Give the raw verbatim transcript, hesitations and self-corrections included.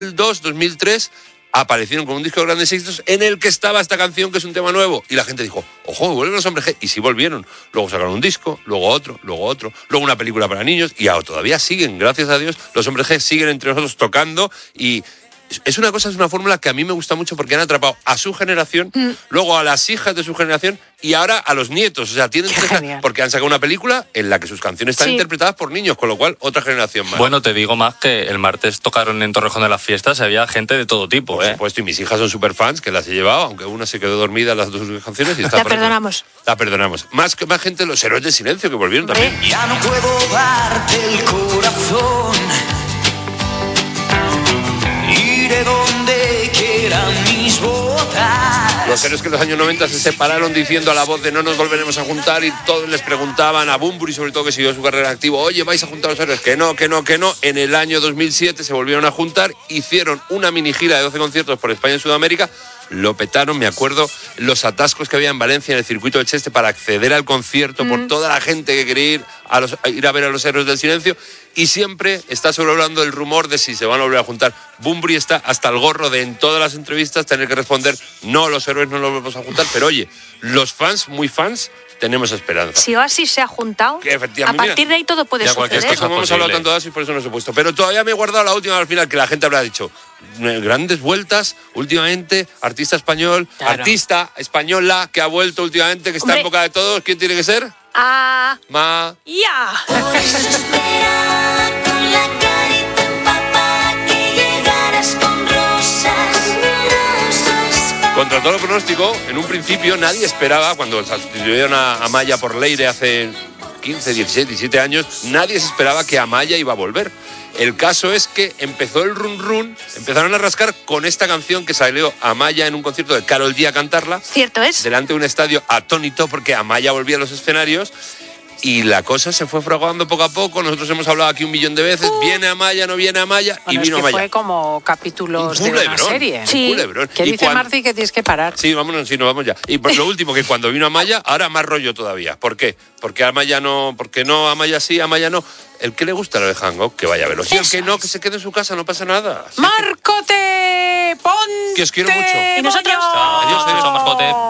dos, dos mil tres aparecieron con un disco de grandes éxitos en el que estaba esta canción, que es un tema nuevo, y la gente dijo, ojo, vuelven los Hombres G, y sí volvieron. Luego sacaron un disco, luego otro, luego otro, luego una película para niños, y ahora todavía siguen, gracias a Dios, los Hombres G siguen entre nosotros tocando, y es una cosa, es una fórmula que a mí me gusta mucho porque han atrapado a su generación, mm. luego a las hijas de su generación y ahora a los nietos. O sea, tienen tres, porque han sacado una película en la que sus canciones están sí. interpretadas por niños, con lo cual otra generación más. Bueno, te digo más que el martes tocaron en Torrejón de las Fiestas, había gente de todo tipo. Por ¿eh? supuesto, y mis hijas son súper fans, que las he llevado, aunque una se quedó dormida en las dos canciones. Y está la perdonamos. La perdonamos. Más que más gente, los Héroes del Silencio, que volvieron también. Ya no puedo darte el corazón. Iré donde quieran mis botas. Los héroes que en los años noventa se separaron diciendo a la voz de no nos volveremos a juntar, y todos les preguntaban a Bunbury, sobre todo, que siguió su carrera activa, oye, ¿vais a juntar a los héroes? Que no, que no, que no. En el año dos mil siete se volvieron a juntar, hicieron una mini gira de doce conciertos por España y Sudamérica, lo petaron, me acuerdo los atascos que había en Valencia en el circuito de Cheste para acceder al concierto, mm. por toda la gente que quería ir a, los, a ir a ver a los Héroes del Silencio, y siempre está sobrevolando el rumor de si se van a volver a juntar. Bunbury está hasta el gorro de en todas las entrevistas tener que responder, no, los héroes no los vamos a juntar, pero oye, los fans, muy fans, tenemos esperanza. Si Oasis se ha juntado, a partir de ahí todo puede ya, suceder. Es que como hemos hablado tanto de Oasis, por eso no se ha puesto. Pero todavía me he guardado la última al final, que la gente habrá dicho, grandes vueltas últimamente, artista español, claro. artista española que ha vuelto últimamente, que está Hombre. en boca de todos. ¿Quién tiene que ser? Ah. Ma. Ya. Contra todo pronóstico, en un principio nadie esperaba, cuando sustituyeron a Amaya por Leire hace quince, diecisiete, diecisiete años, nadie se esperaba que Amaya iba a volver. El caso es que empezó el run run, empezaron a rascar con esta canción que salió Amaya en un concierto de Karol G a cantarla. Cierto es. Delante de un estadio atónito porque Amaya volvía a los escenarios. Y la cosa se fue fraguando poco a poco. Nosotros hemos hablado aquí un millón de veces. Uh. Viene Amaya, no viene Amaya. Bueno, y vino es que Amaya. Fue como capítulos un de una serie. Sí. Un culebrón. ¿Qué dice cuando... Marci que tienes que parar? Sí, vámonos, sí, nos vamos ya. Y por lo último, que cuando vino Amaya, ahora más rollo todavía. ¿Por qué? Porque Amaya no, porque no, Amaya sí, Amaya no. El que le gusta lo de Hangout, que vaya a verlo. Y el que no, que se quede en su casa, no pasa nada. ¡Marcote! ¡Ponte! Que os quiero mucho. Y nosotros. Adiós, adiós, Marcote.